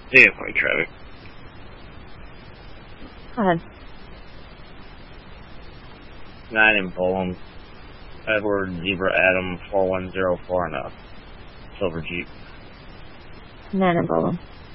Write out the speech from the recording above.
Yeah, point traffic. Go ahead. 9 in Fulham. Edward Zebra Adam 4104 and a silver Jeep. 9 in Fulham.